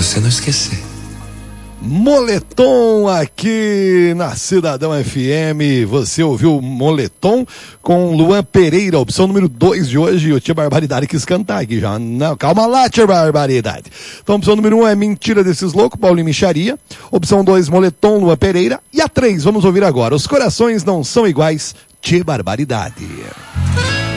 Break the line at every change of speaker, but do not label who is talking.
você não esquecer.
Moletom aqui na Cidadão FM. Você ouviu Moletom com Luan Pereira, opção número 2 de hoje. O Tia Barbaridade quis cantar aqui já. Não, calma lá, Tia Barbaridade. Então, opção número 1 é Mentira Desses Loucos, Paulinho Micharia. Opção 2, Moletom, Luan Pereira. E a 3, vamos ouvir agora. Os Corações Não São Iguais, Tia Barbaridade.